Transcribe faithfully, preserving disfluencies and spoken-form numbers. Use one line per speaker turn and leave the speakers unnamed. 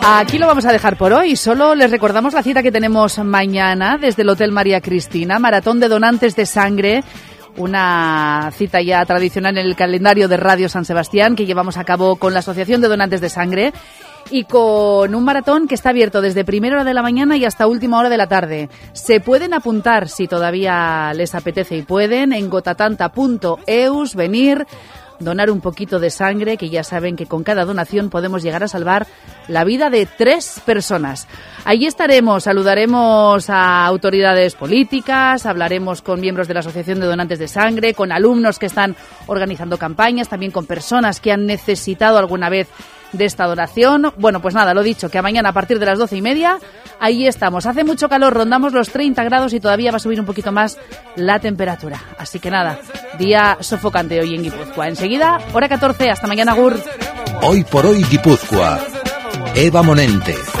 Aquí lo vamos a dejar por hoy. Solo les recordamos la cita que tenemos mañana desde el Hotel María Cristina, Maratón de Donantes de Sangre. Una cita ya tradicional en el calendario de Radio San Sebastián que llevamos a cabo con la Asociación de Donantes de Sangre y con un maratón que está abierto desde primera hora de la mañana y hasta última hora de la tarde. Se pueden apuntar si todavía les apetece y pueden en gotatanta punto eus, venir, donar un poquito de sangre, que ya saben que con cada donación podemos llegar a salvar la vida de tres personas. Allí estaremos, saludaremos a autoridades políticas, hablaremos con miembros de la Asociación de Donantes de Sangre, con alumnos que están organizando campañas, también con personas que han necesitado alguna vez de esta donación. Bueno, pues nada, lo dicho, que a mañana a partir de las doce y media, ahí estamos. Hace mucho calor, rondamos los treinta grados y todavía va a subir un poquito más la temperatura. Así que nada, día sofocante hoy en Guipúzcoa. Enseguida, hora catorce, hasta mañana, agur.
Hoy por hoy Guipúzcoa. Eva Monente.